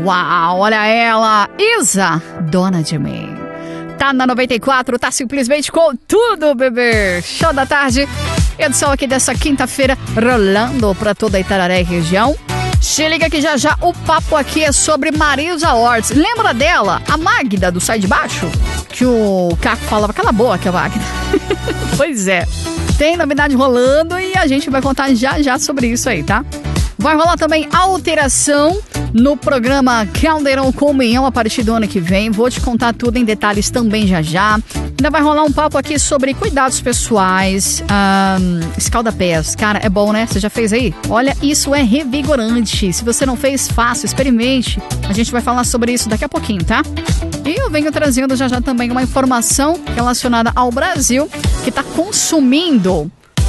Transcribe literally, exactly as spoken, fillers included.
Uau, olha ela, Isa, dona de mim. Tá na noventa e quatro, tá simplesmente com tudo, bebê. Show da tarde, edição aqui dessa quinta-feira, rolando pra toda a Itararé e região. Se liga que já já o papo aqui é sobre Marisa Hort. Lembra dela? A Magda do Sai de Baixo? Que o Caco falava, cala a boca, Magda. Pois é, tem novidade rolando e a gente vai contar já já sobre isso aí, tá? Vai rolar também alteração no programa Caldeirão Comunhão a partir do ano que vem. Vou te contar tudo em detalhes também já já. Ainda vai rolar um papo aqui sobre cuidados pessoais, um, escalda-pés. Cara, é bom, né? Você já fez aí? Olha, isso é revigorante. Se você não fez, faça, experimente. A gente vai falar sobre isso daqui a pouquinho, tá? E eu venho trazendo já já também uma informação relacionada ao Brasil que está consumindo